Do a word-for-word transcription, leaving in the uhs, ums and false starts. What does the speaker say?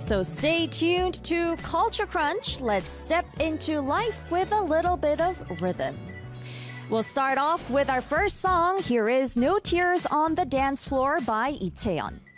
So stay tuned to Culture Crunch. Let's step into life with a little bit of rhythm. We'll start off with our first song. Here is No Tears on the Dance Floor by Lee Chae-yeon.